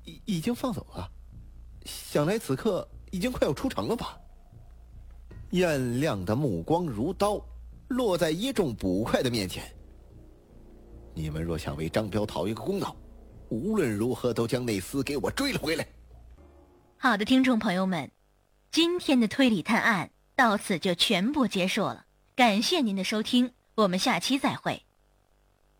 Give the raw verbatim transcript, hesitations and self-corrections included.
已已经放走了，想来此刻已经快要出城了吧？燕亮的目光如刀，落在一众捕快的面前。你们若想为张彪讨一个公道，无论如何都将那厮给我追了回来。 好的，听众朋友们，今天的推理探案到此就全部结束了，感谢您的收听，我们下期再会。